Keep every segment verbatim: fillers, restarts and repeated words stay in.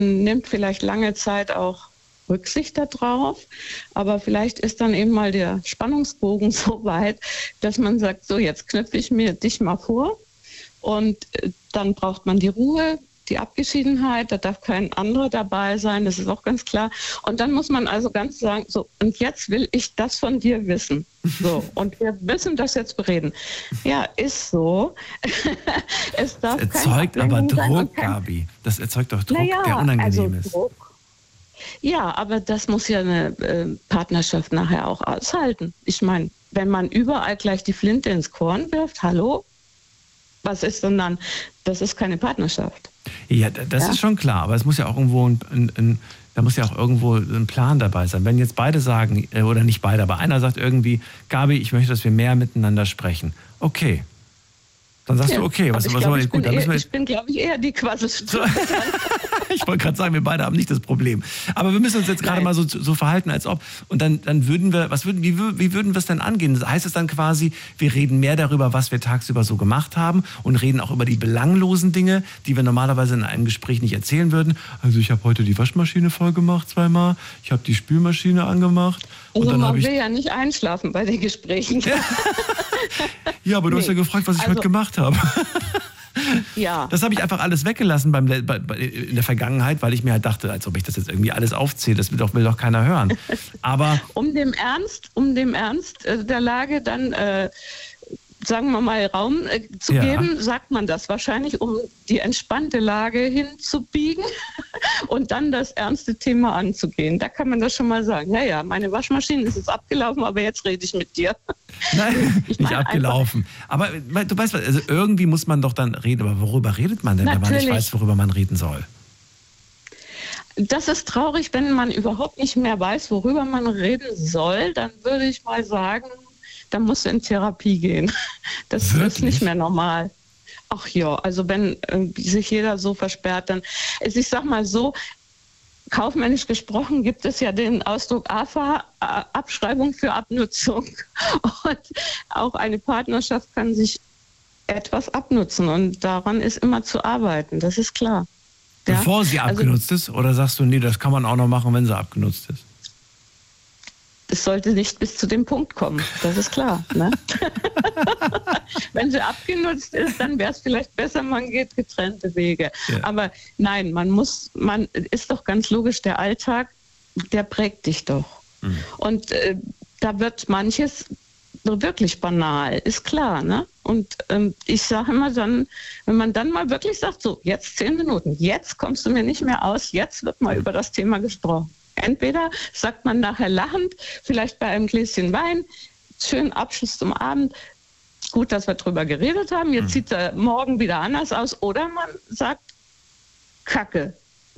nimmt vielleicht lange Zeit auch Rücksicht darauf, aber vielleicht ist dann eben mal der Spannungsbogen so weit, dass man sagt, so jetzt knüpfe ich mir dich mal vor und dann braucht man die Ruhe, die Abgeschiedenheit, da darf kein anderer dabei sein, das ist auch ganz klar. Und dann muss man also ganz sagen, so, und jetzt will ich das von dir wissen. So, und wir müssen das jetzt bereden. Ja, ist so. Es darf das erzeugt aber Druck, kein... Gabi. Das erzeugt doch Druck, naja, der unangenehm ist. Also ja, aber das muss ja eine äh, Partnerschaft nachher auch aushalten. Ich meine, wenn man überall gleich die Flinte ins Korn wirft, hallo? Was ist denn dann? Das ist keine Partnerschaft. Ja, das ja? ist schon klar, aber es muss ja auch irgendwo ein, ein, ein, da muss ja auch irgendwo ein Plan dabei sein. Wenn jetzt beide sagen, oder nicht beide, aber einer sagt irgendwie, Gabi, ich möchte, dass wir mehr miteinander sprechen. Okay. Dann sagst ja, du, okay, was, was glaub, soll ich gut, bin dann eher, wir Ich bin, glaube ich, eher die Quasselstrippe. Ich wollte gerade sagen, wir beide haben nicht das Problem. Aber wir müssen uns jetzt gerade mal so, so verhalten, als ob. Und dann, dann würden wir, was würden, wie, wie würden wir es denn angehen? Das heißt es dann quasi, wir reden mehr darüber, was wir tagsüber so gemacht haben und reden auch über die belanglosen Dinge, die wir normalerweise in einem Gespräch nicht erzählen würden. Also ich habe heute die Waschmaschine voll gemacht zweimal, ich habe die Spülmaschine angemacht. Also und dann man ich will ja nicht einschlafen bei den Gesprächen. Ja, aber du nee. hast ja gefragt, was ich also, heute gemacht habe. Ja. Das habe ich einfach alles weggelassen beim, bei, bei, in der Vergangenheit, weil ich mir halt dachte, als ob ich das jetzt irgendwie alles aufzähle. Das will doch, will doch keiner hören. Aber um dem Ernst, um dem Ernst der Lage dann, äh, sagen wir mal, Raum äh, zu ja. geben, sagt man das wahrscheinlich, um die entspannte Lage hinzubiegen und dann das ernste Thema anzugehen. Da kann man das schon mal sagen. Ja, ja, meine Waschmaschine ist jetzt abgelaufen, aber jetzt rede ich mit dir. Nein, ich nicht abgelaufen. Aber du weißt was, also irgendwie muss man doch dann reden. Aber worüber redet man denn, Natürlich. wenn man nicht weiß, worüber man reden soll? Das ist traurig, wenn man überhaupt nicht mehr weiß, worüber man reden soll. Dann würde ich mal sagen, dann musst du in Therapie gehen. Das Wirklich? ist nicht mehr normal. Ach ja, also wenn äh, sich jeder so versperrt, dann, also ich sag mal so, kaufmännisch gesprochen gibt es ja den Ausdruck A F A, Abschreibung für Abnutzung. Und auch eine Partnerschaft kann sich etwas abnutzen und daran ist immer zu arbeiten, das ist klar. Bevor ja? sie abgenutzt also, ist? Oder sagst du, nee, das kann man auch noch machen, wenn sie abgenutzt ist? Es sollte nicht bis zu dem Punkt kommen, das ist klar. Ne? Wenn sie abgenutzt ist, dann wäre es vielleicht besser, man geht getrennte Wege. Ja. Aber nein, man muss, man ist doch ganz logisch, der Alltag, der prägt dich doch. Mhm. Und äh, da wird manches wirklich banal, ist klar. Ne? Und ähm, ich sage immer dann, wenn man dann mal wirklich sagt, so jetzt zehn Minuten, jetzt kommst du mir nicht mehr aus, jetzt wird mal über das Thema gesprochen. Entweder sagt man nachher lachend, vielleicht bei einem Gläschen Wein, schönen Abschluss zum Abend, gut, dass wir drüber geredet haben, jetzt mhm. sieht er morgen wieder anders aus, oder man sagt Kacke.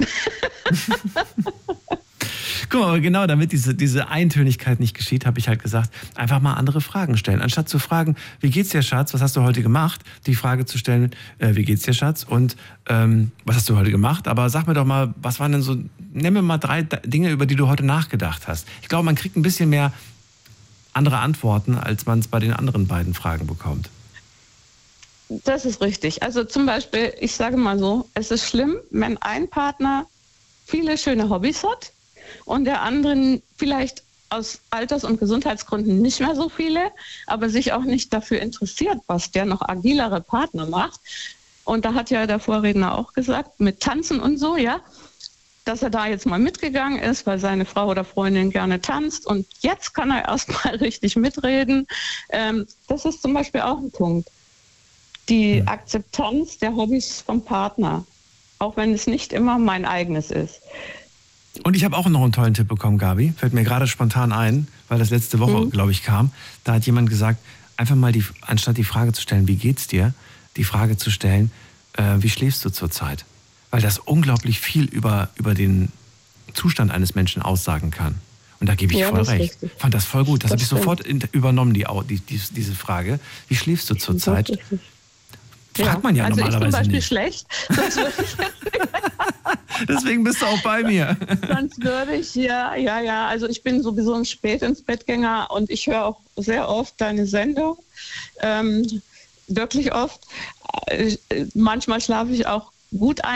Guck mal, aber genau damit diese, diese Eintönigkeit nicht geschieht, habe ich halt gesagt, einfach mal andere Fragen stellen. Anstatt zu fragen, wie geht's dir, Schatz, was hast du heute gemacht? Die Frage zu stellen, äh, wie geht's dir, Schatz? Und ähm, was hast du heute gemacht? Aber sag mir doch mal, was waren denn so, nenn mir mal drei Dinge, über die du heute nachgedacht hast. Ich glaube, man kriegt ein bisschen mehr andere Antworten, als man es bei den anderen beiden Fragen bekommt. Das ist richtig. Also zum Beispiel, ich sage mal so, es ist schlimm, wenn ein Partner viele schöne Hobbys hat und der andere vielleicht aus Alters- und Gesundheitsgründen nicht mehr so viele, aber sich auch nicht dafür interessiert, was der noch agilere Partner macht. Und da hat ja der Vorredner auch gesagt, mit Tanzen und so, ja, dass er da jetzt mal mitgegangen ist, weil seine Frau oder Freundin gerne tanzt und jetzt kann er erst mal richtig mitreden. Ähm, das ist zum Beispiel auch ein Punkt. Die Akzeptanz der Hobbys vom Partner, auch wenn es nicht immer mein eigenes ist. Und ich habe auch noch einen tollen Tipp bekommen, Gabi. Fällt mir gerade spontan ein, weil das letzte Woche, mhm. glaube ich, kam. Da hat jemand gesagt, einfach mal, die, anstatt die Frage zu stellen, wie geht's dir, die Frage zu stellen, äh, wie schläfst du zurzeit? Weil das unglaublich viel über, über den Zustand eines Menschen aussagen kann. Und da gebe ich ja, voll recht. Ich fand das voll gut. Das, das habe ich sofort in, übernommen, die, die, die, diese Frage. Wie schläfst du zurzeit? Fragt man ja, ja also normalerweise ich zum Beispiel nicht. Schlecht. Sonst würde ich Deswegen bist du auch bei mir. Sonst würde ich, ja, ja, ja. Also ich bin sowieso ein spät ins Bettgänger und ich höre auch sehr oft deine Sendung. Ähm, wirklich oft. Manchmal schlafe ich auch gut ein.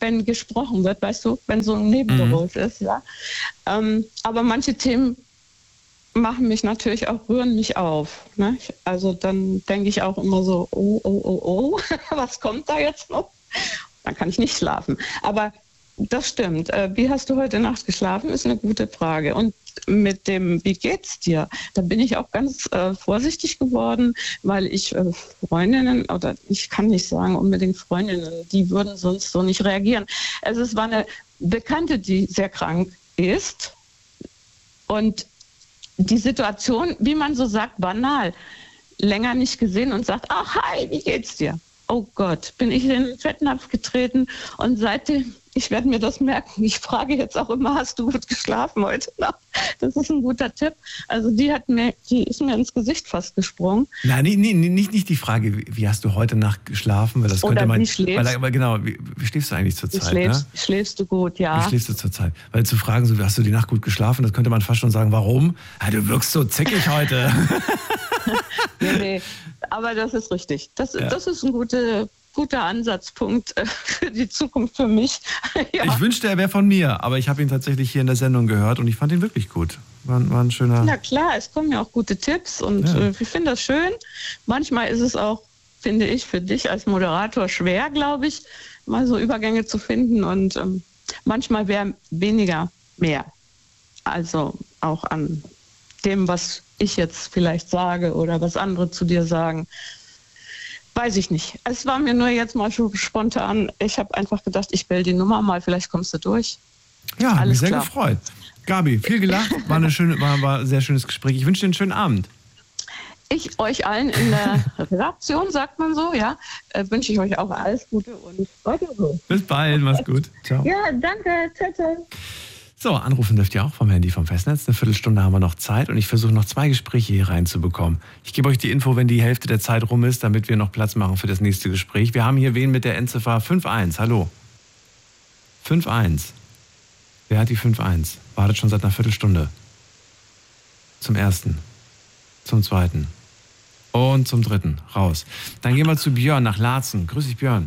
wenn gesprochen wird, weißt du, wenn so ein Nebengeräusch mhm. ist, ja. Ähm, aber manche Themen machen mich natürlich auch, rühren mich auf. Ne? Also dann denke ich auch immer so, oh, oh, oh, oh, was kommt da jetzt noch? Dann kann ich nicht schlafen. Aber das stimmt. Äh, wie hast du heute Nacht geschlafen, ist eine gute Frage. Und mit dem, wie geht's dir? Da bin ich auch ganz äh, vorsichtig geworden, weil ich äh, Freundinnen, oder ich kann nicht sagen unbedingt Freundinnen, die würden sonst so nicht reagieren. Also es war eine Bekannte, die sehr krank ist. Und die Situation, wie man so sagt, banal, länger nicht gesehen und sagt, ach, hi, wie geht's dir? Oh Gott, bin ich in den Fettnapf getreten und seitdem, ich werde mir das merken, ich frage jetzt auch immer, hast du gut geschlafen heute Nacht? Das ist ein guter Tipp. Also die hat mir, die ist mir ins Gesicht fast gesprungen. Nein, nee, nee, nicht, nicht die Frage, wie, wie hast du heute Nacht geschlafen? Weil das Oder könnte man, wie schläfst weil, aber genau, wie, wie schläfst du eigentlich zur Zeit? Schläfst, ne? schläfst du gut, ja. Wie schläfst du zur Zeit? Weil zu fragen, so, hast du die Nacht gut geschlafen, das könnte man fast schon sagen, warum? Ja, du wirkst so zickig heute. nee, nee, aber das ist richtig. Das, ja. das ist ein guter, guter Ansatzpunkt für die Zukunft für mich. ja. Ich wünschte, er wäre von mir, aber ich habe ihn tatsächlich hier in der Sendung gehört und ich fand ihn wirklich gut. War, war ein schöner... Na klar, es kommen ja auch gute Tipps und ja. äh, ich finde das schön. Manchmal ist es auch, finde ich, für dich als Moderator schwer, glaube ich, mal so Übergänge zu finden und ähm, manchmal wäre weniger mehr. Also auch an dem, was ich jetzt vielleicht sage oder was andere zu dir sagen. Weiß ich nicht. Es war mir nur jetzt mal schon spontan. Ich habe einfach gedacht, ich wähle die Nummer mal, vielleicht kommst du durch. Ja, hat mich sehr klar. gefreut. Gabi, viel gelacht, war, eine schöne, war, war ein sehr schönes Gespräch. Ich wünsche dir einen schönen Abend. Ich euch allen in der Redaktion, sagt man so, ja, äh, wünsche ich euch auch alles Gute und weiter so. Bis bald, mach's gut. Ciao. Ja, danke. Ciao, ciao. So, anrufen dürft ihr auch vom Handy vom Festnetz. Eine Viertelstunde haben wir noch Zeit und ich versuche noch zwei Gespräche hier reinzubekommen. Ich gebe euch die Info, wenn die Hälfte der Zeit rum ist, damit wir noch Platz machen für das nächste Gespräch. Wir haben hier wen mit der Endziffer fünf eins. Hallo. fünf eins. Wer hat die fünf eins? Wartet schon seit einer Viertelstunde. Zum ersten. Zum zweiten. Und zum dritten. Raus. Dann gehen wir zu Björn nach Laatzen. Grüß dich, Björn.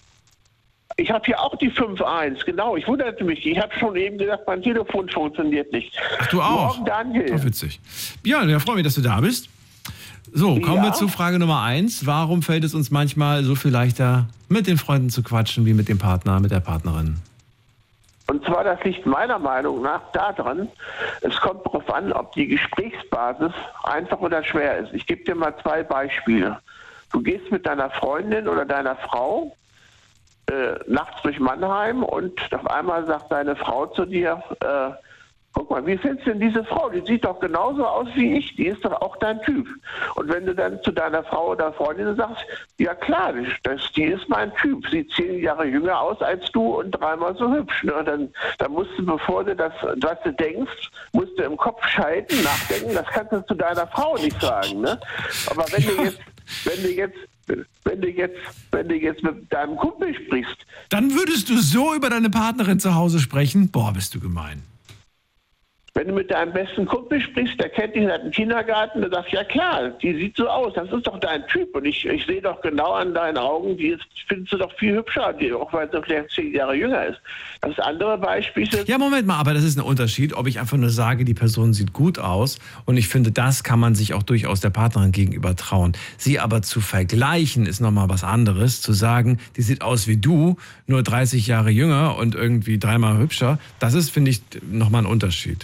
Ich habe hier auch die fünf eins, genau. Ich wunderte mich. Ich habe schon eben gesagt, mein Telefon funktioniert nicht. Ach, du auch? Morgen, Daniel. Oh, witzig. Björn, ja, freue mich, dass du da bist. So, kommen ja. wir zu Frage Nummer eins. Warum fällt es uns manchmal so viel leichter, mit den Freunden zu quatschen, wie mit dem Partner, mit der Partnerin? Und zwar, das liegt meiner Meinung nach daran, es kommt darauf an, ob die Gesprächsbasis einfach oder schwer ist. Ich gebe dir mal zwei Beispiele. Du gehst mit deiner Freundin oder deiner Frau Äh, nachts durch Mannheim und auf einmal sagt deine Frau zu dir, äh, guck mal, wie findest du denn diese Frau? Die sieht doch genauso aus wie ich, die ist doch auch dein Typ. Und wenn du dann zu deiner Frau oder Freundin sagst, ja klar, das, die ist mein Typ, sieht zehn Jahre jünger aus als du und dreimal so hübsch. Ne? Dann, dann musst du, bevor du das, was du denkst, musst du im Kopf schalten, nachdenken, das kannst du zu deiner Frau nicht sagen. Ne? Aber wenn du jetzt, wenn du jetzt Wenn du, jetzt, wenn du jetzt mit deinem Kumpel sprichst. Dann würdest du so über deine Partnerin zu Hause sprechen? Boah, bist du gemein. Wenn du mit deinem besten Kumpel sprichst, der kennt dich seit dem Kindergarten, der sagt, ja klar, die sieht so aus, das ist doch dein Typ. Und ich, ich sehe doch genau an deinen Augen, die ist, findest du doch viel hübscher, die, auch weil sie vielleicht zehn Jahre jünger ist. Das andere Beispiel ist... Ja, Moment mal, aber das ist ein Unterschied, ob ich einfach nur sage, die Person sieht gut aus. Und ich finde, das kann man sich auch durchaus der Partnerin gegenüber trauen. Sie aber zu vergleichen, ist nochmal was anderes. Zu sagen, die sieht aus wie du, nur dreißig Jahre jünger und irgendwie dreimal hübscher, das ist, finde ich, nochmal ein Unterschied.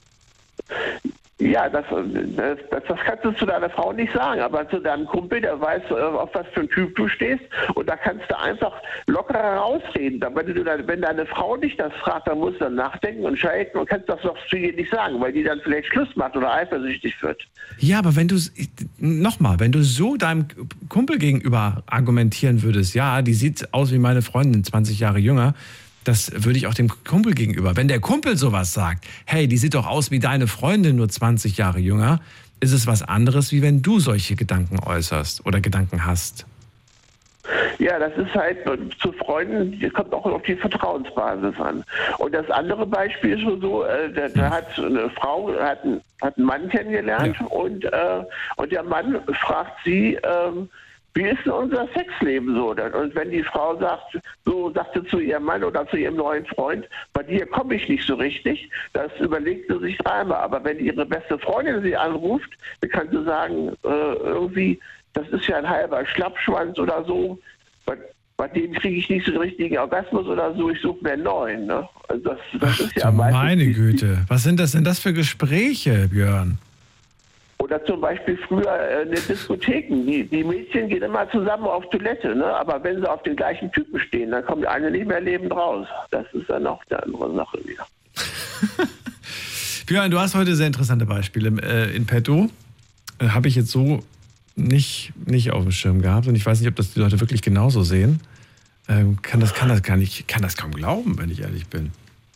Ja, das, das, das kannst du zu deiner Frau nicht sagen, aber zu deinem Kumpel, der weiß, auf was für ein Typ du stehst, und da kannst du einfach lockerer rausreden. Wenn, du, wenn deine Frau dich das fragt, dann musst du dann nachdenken und schalten und kannst das doch zu ihr nicht sagen, weil die dann vielleicht Schluss macht oder eifersüchtig wird. Ja, aber wenn du, nochmal, wenn du so deinem Kumpel gegenüber argumentieren würdest, ja, die sieht aus wie meine Freundin, zwanzig Jahre jünger, das würde ich auch dem Kumpel gegenüber. Wenn der Kumpel sowas sagt, hey, die sieht doch aus wie deine Freundin, nur zwanzig Jahre jünger, ist es was anderes, wie wenn du solche Gedanken äußerst oder Gedanken hast. Ja, das ist halt zu Freunden, das kommt auch auf die Vertrauensbasis an. Und das andere Beispiel ist nur so, äh, da, da hat eine Frau hat, hat einen Mann kennengelernt, ja. und, äh, und der Mann fragt sie, ähm, wie ist denn unser Sexleben so? Und wenn die Frau sagt, so sagte zu ihrem Mann oder zu ihrem neuen Freund, bei dir komme ich nicht so richtig, das überlegt sie sich dreimal. Aber wenn ihre beste Freundin sie anruft, dann kann sie sagen, äh, irgendwie, das ist ja ein halber Schlappschwanz oder so, bei, bei dem kriege ich nicht so den richtigen Orgasmus oder so, ich suche mir einen neuen. Ne? Also das, das Ach, ist ja meine Güte, was sind das denn das für Gespräche, Björn? Oder zum Beispiel früher äh, in den Diskotheken. Die, die Mädchen gehen immer zusammen auf Toilette, ne? Aber wenn sie auf den gleichen Typen stehen, dann kommt eine nicht mehr lebend raus. Das ist dann auch eine andere Sache wieder. Björn, du hast heute sehr interessante Beispiele äh, in petto. Äh, Habe ich jetzt so nicht, nicht auf dem Schirm gehabt. Und ich weiß nicht, ob das die Leute wirklich genauso sehen. Ähm, kann das, kann das gar nicht, kann das kaum glauben, wenn ich ehrlich bin.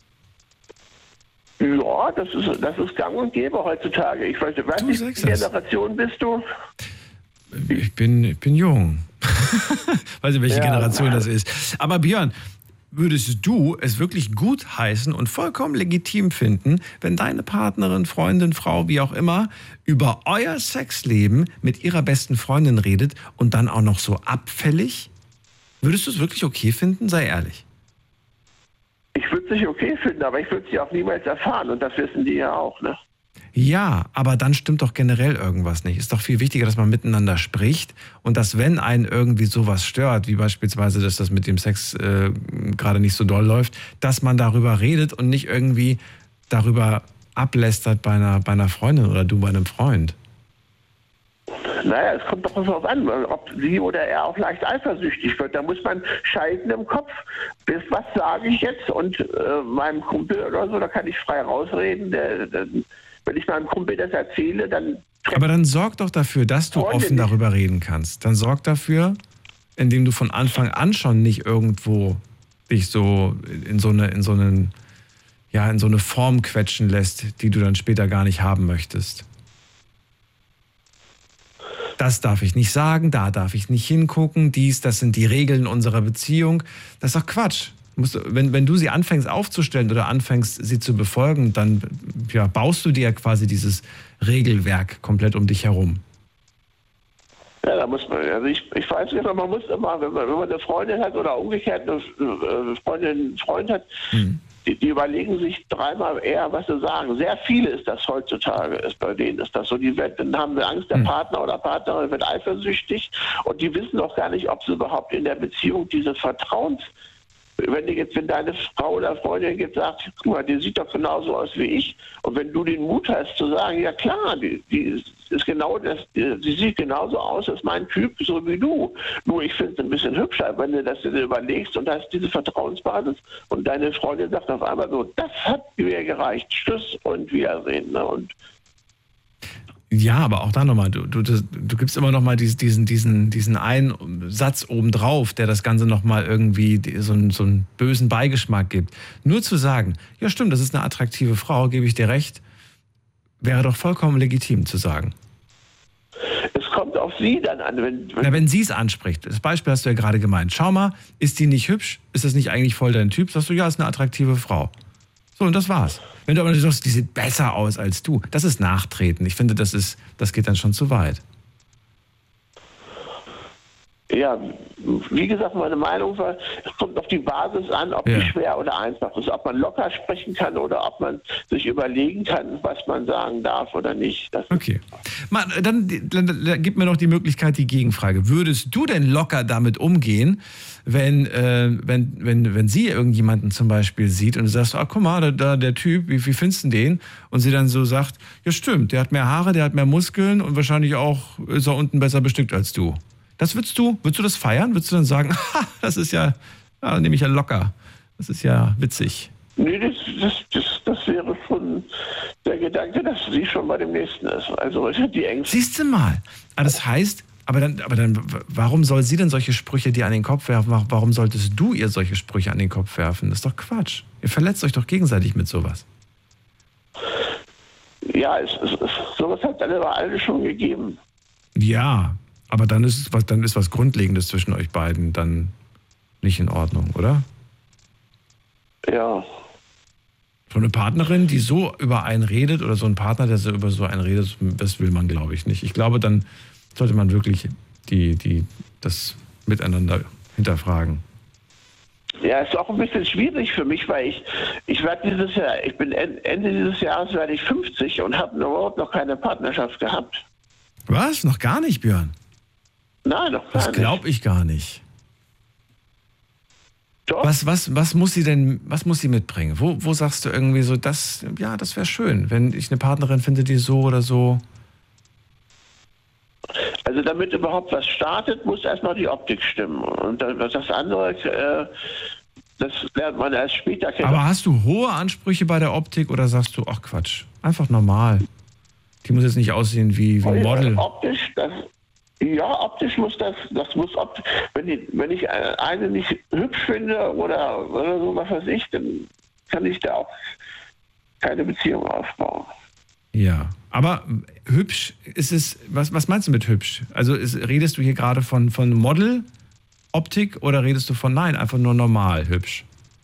Ja, das ist, das ist gang und gäbe heutzutage. Ich weiß, weiß nicht, welche Generation bist du? Ich bin, ich bin jung. Weiß nicht, welche ja. Generation das ist. Aber Björn, würdest du es wirklich gut heißen und vollkommen legitim finden, wenn deine Partnerin, Freundin, Frau, wie auch immer, über euer Sexleben mit ihrer besten Freundin redet und dann auch noch so abfällig? Würdest du es wirklich okay finden? Sei ehrlich. Ich würde es nicht okay finden, aber ich würde es ja auch niemals erfahren und das wissen die ja auch, ne? Ja, aber dann stimmt doch generell irgendwas nicht. Ist doch viel wichtiger, dass man miteinander spricht und dass, wenn einen irgendwie sowas stört, wie beispielsweise, dass das mit dem Sex äh, gerade nicht so doll läuft, dass man darüber redet und nicht irgendwie darüber ablästert bei einer, bei einer Freundin oder du bei einem Freund. Naja, es kommt doch darauf an, ob sie oder er auch leicht eifersüchtig wird. Da muss man schalten im Kopf. Was sage ich jetzt? Und äh, meinem Kumpel oder so, da kann ich frei rausreden. Der, der, wenn ich meinem Kumpel das erzähle, dann... Aber dann sorg doch dafür, dass du offen darüber reden kannst. Dann sorg dafür, indem du von Anfang an schon nicht irgendwo dich so in so eine, in so einen, ja, in so eine Form quetschen lässt, die du dann später gar nicht haben möchtest. Das darf ich nicht sagen, da darf ich nicht hingucken, dies, das sind die Regeln unserer Beziehung. Das ist doch Quatsch. Wenn, wenn du sie anfängst aufzustellen oder anfängst, sie zu befolgen, dann ja, baust du dir ja quasi dieses Regelwerk komplett um dich herum. Ja, da muss man, also ich, ich weiß nicht, man muss immer, wenn man, wenn man eine Freundin hat oder umgekehrt eine Freundin einen Freund hat, hm. Die, die überlegen sich dreimal eher, was sie sagen. Sehr viele ist das heutzutage, ist bei denen ist das so. Die werden, dann haben sie Angst, der mhm. Partner oder Partnerin wird eifersüchtig und die wissen auch gar nicht, ob sie überhaupt in der Beziehung dieses Vertrauens, wenn die jetzt, wenn deine Frau oder Freundin jetzt sagt, guck mal, die sieht doch genauso aus wie ich, und wenn du den Mut hast zu sagen, ja klar, die, die ist genau das, die, sie sieht genauso aus als mein Typ, so wie du. Nur ich finde es ein bisschen hübscher, wenn du das dir überlegst und hast diese Vertrauensbasis und deine Freundin sagt auf einmal so, das hat mir gereicht, Tschüss und Wiedersehen. Ne? Und ja, aber auch da nochmal, du, du, du gibst immer nochmal diesen, diesen, diesen einen Satz obendrauf, der das Ganze nochmal irgendwie so einen, so einen bösen Beigeschmack gibt. Nur zu sagen, ja stimmt, das ist eine attraktive Frau, gebe ich dir recht, wäre doch vollkommen legitim zu sagen. Es kommt auf sie dann an. Wenn, wenn, Na, wenn sie es anspricht, das Beispiel hast du ja gerade gemeint, schau mal, ist die nicht hübsch? Ist das nicht eigentlich voll dein Typ? Sagst du, ja, ist eine attraktive Frau. So, und das war's. Wenn du aber natürlich sagst, die sieht besser aus als du, das ist Nachtreten. Ich finde, das ist, das geht dann schon zu weit. Ja, wie gesagt, meine Meinung war, es kommt auf die Basis an, ob ja. die schwer oder einfach ist. Ob man locker sprechen kann oder ob man sich überlegen kann, was man sagen darf oder nicht. Das okay. Mal, dann, dann, dann gib mir noch die Möglichkeit, die Gegenfrage. Würdest du denn locker damit umgehen, wenn, äh, wenn, wenn, wenn sie irgendjemanden zum Beispiel sieht und du sagst, ah, guck mal, da, da der Typ, wie, wie findest du den? Und sie dann so sagt, ja stimmt, der hat mehr Haare, der hat mehr Muskeln und wahrscheinlich auch ist er unten besser bestückt als du. Das würdest du, würdest du das feiern? Würdest du dann sagen, ha, das ist ja, ja nehme ich ja locker. Das ist ja witzig. Nee, das, das, das, das wäre schon der Gedanke, dass sie schon bei dem Nächsten ist. Also die Ängste. Siehst du mal. Aber das heißt, aber dann, aber dann, warum soll sie denn solche Sprüche dir an den Kopf werfen? Warum solltest du ihr solche Sprüche an den Kopf werfen? Das ist doch Quatsch. Ihr verletzt euch doch gegenseitig mit sowas. Ja, es, es, es, sowas hat dann aber alle schon gegeben. Ja, aber dann ist, was, dann ist was Grundlegendes zwischen euch beiden dann nicht in Ordnung, oder? Ja. So eine Partnerin, die so über einen redet, oder so ein Partner, der so über so einen redet, das will man, glaube ich, nicht. Ich glaube, dann sollte man wirklich die, die, das miteinander hinterfragen. Ja, ist auch ein bisschen schwierig für mich, weil ich, ich werde dieses Jahr, ich bin Ende dieses Jahres werde ich fünfzig und habe überhaupt noch keine Partnerschaft gehabt. Was? Noch gar nicht, Björn? Nein, noch gar das nicht. Das glaube ich gar nicht. Doch. Was, was, was muss sie denn, was muss sie mitbringen? Wo, wo sagst du irgendwie so, das, ja, das wäre schön, wenn ich eine Partnerin finde, die so oder so. Also damit überhaupt was startet, muss erstmal die Optik stimmen. Und das andere, äh, das lernt man erst später kennen. Aber hast du hohe Ansprüche bei der Optik oder sagst du, ach Quatsch, einfach normal? Die muss jetzt nicht aussehen wie, wie ein Model. Optisch, das, ja, optisch muss das, das muss optisch. Wenn ich, wenn ich eine nicht hübsch finde oder, oder so, was weiß ich, dann kann ich da auch keine Beziehung aufbauen. Ja, aber hübsch ist es, was, was meinst du mit hübsch? Also ist, redest du hier gerade von, von Model-Optik oder redest du von, nein, einfach nur normal hübsch?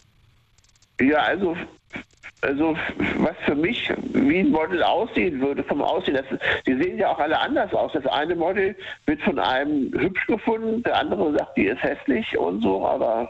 Ja, also, also was für mich wie ein Model aussehen würde, vom Aussehen, das, die sehen ja auch alle anders aus. Das eine Model wird von einem hübsch gefunden, der andere sagt, die ist hässlich und so, aber...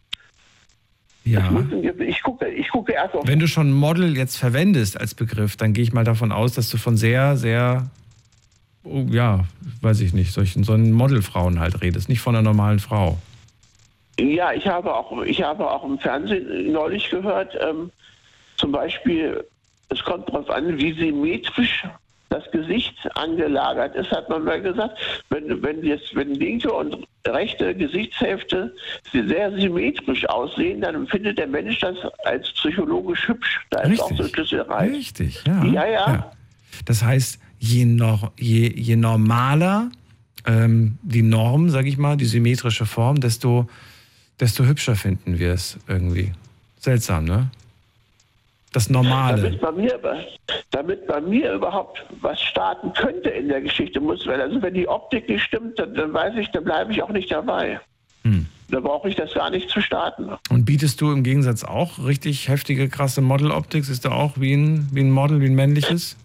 Ja. Ich gucke, ich gucke erst auf. Wenn du schon Model jetzt verwendest als Begriff, dann gehe ich mal davon aus, dass du von sehr, sehr, oh, ja, weiß ich nicht, solchen so Modelfrauen halt redest, nicht von einer normalen Frau. Ja, ich habe auch, ich habe auch im Fernsehen neulich gehört, ähm, zum Beispiel, es kommt darauf an, wie symmetrisch das Gesicht angelagert ist, hat man mal gesagt. Wenn, wenn jetzt, wenn linke und rechte Gesichtshälfte sehr symmetrisch aussehen, dann empfindet der Mensch das als psychologisch hübsch. Da ist auch so ein Schlüsselreich. Richtig, ja. Ja, ja. ja. Das heißt, je, noch, je, je normaler ähm, die Norm, sag ich mal, die symmetrische Form, desto, desto hübscher finden wir es irgendwie. Seltsam, ne? Das Normale. Damit bei, mir, damit bei mir überhaupt was starten könnte in der Geschichte, muss, weil also wenn die Optik nicht stimmt, dann, dann weiß ich, dann bleibe ich auch nicht dabei. Hm. Da brauche ich das gar nicht zu starten. Und bietest du im Gegensatz auch richtig heftige, krasse Model-Optik? Ist da auch wie ein, wie ein Model, wie ein männliches?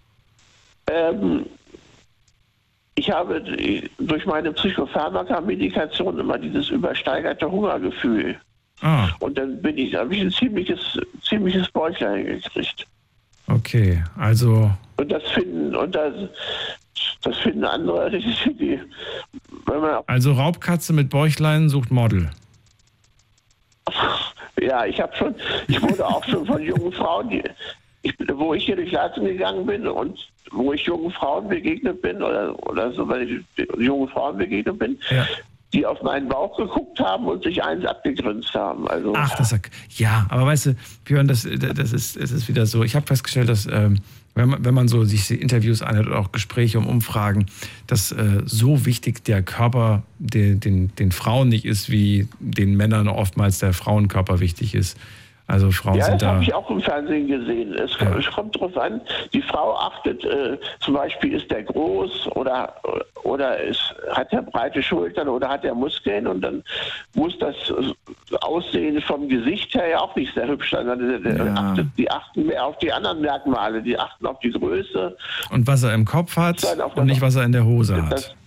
Ähm, ich habe durch meine Psychopharmaka-Medikation immer dieses übersteigerte Hungergefühl. Ah. Und dann bin ich, habe ich ein ziemliches, ziemliches Bäuchlein gekriegt. Okay, also. Und das finden, und das, das finden andere, die, die, wenn man also Raubkatze mit Bäuchlein sucht Model. Ja, ich habe schon, ich wurde auch schon von jungen Frauen, die, ich, wo ich hier durch Leipzig gegangen bin und wo ich jungen Frauen begegnet bin oder, oder so, weil ich jungen Frauen begegnet bin, ja. Die auf meinen Bauch geguckt haben und sich eins abgegrinst haben. Also Ach, das ist, ja, aber weißt du, Björn, das, das, ist, das ist wieder so. Ich habe festgestellt, dass ähm, wenn, man, wenn man so sich Interviews anhört oder auch Gespräche um Umfragen, dass äh, so wichtig der Körper den, den, den Frauen nicht ist, wie den Männern oftmals der Frauenkörper wichtig ist. Also Frauen ja, sind das da. habe ich auch im Fernsehen gesehen. Es, ja. es kommt darauf an, die Frau achtet, äh, zum Beispiel ist der groß oder, oder ist, hat er breite Schultern oder hat er Muskeln und dann muss das Aussehen vom Gesicht her ja auch nicht sehr hübsch sein. Ja. Achtet, die achten mehr auf die anderen Merkmale, die achten auf die Größe. Und was er im Kopf hat und nicht, was er in der Hose hat. Das,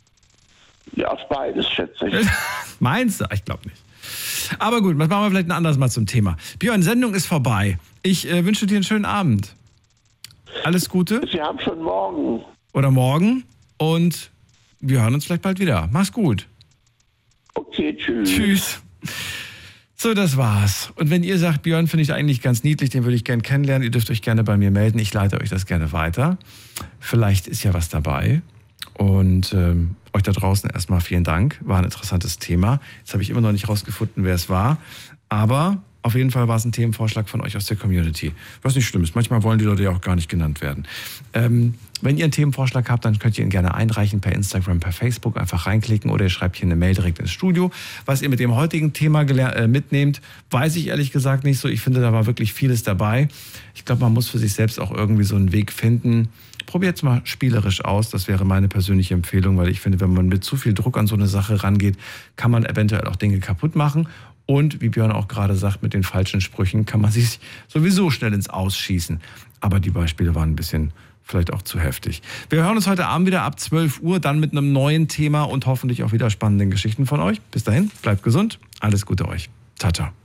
ja, auf beides, schätze ich. Meinst du? Ich glaube nicht. Aber gut, das machen wir vielleicht ein anderes Mal zum Thema. Björn, Sendung ist vorbei. Ich äh, wünsche dir einen schönen Abend. Alles Gute. Wir haben schon morgen. Oder morgen. Und wir hören uns vielleicht bald wieder. Mach's gut. Okay, tschüss. Tschüss. So, das war's. Und wenn ihr sagt, Björn finde ich eigentlich ganz niedlich, den würde ich gerne kennenlernen, ihr dürft euch gerne bei mir melden. Ich leite euch das gerne weiter. Vielleicht ist ja was dabei. Und ähm, euch da draußen erstmal vielen Dank. War ein interessantes Thema. Jetzt habe ich immer noch nicht rausgefunden, wer es war. Aber auf jeden Fall war es ein Themenvorschlag von euch aus der Community. Was nicht schlimm ist. Manchmal wollen die Leute ja auch gar nicht genannt werden. Ähm, wenn ihr einen Themenvorschlag habt, dann könnt ihr ihn gerne einreichen per Instagram, per Facebook. Einfach reinklicken oder ihr schreibt hier eine Mail direkt ins Studio. Was ihr mit dem heutigen Thema geler- äh, mitnehmt, weiß ich ehrlich gesagt nicht so. Ich finde, da war wirklich vieles dabei. Ich glaube, man muss für sich selbst auch irgendwie so einen Weg finden. Probiert es mal spielerisch aus, das wäre meine persönliche Empfehlung, weil ich finde, wenn man mit zu viel Druck an so eine Sache rangeht, kann man eventuell auch Dinge kaputt machen. Und wie Björn auch gerade sagt, mit den falschen Sprüchen kann man sich sowieso schnell ins Ausschießen. Aber die Beispiele waren ein bisschen vielleicht auch zu heftig. Wir hören uns heute Abend wieder ab zwölf Uhr, dann mit einem neuen Thema und hoffentlich auch wieder spannenden Geschichten von euch. Bis dahin, bleibt gesund, alles Gute euch. Ciao, ciao.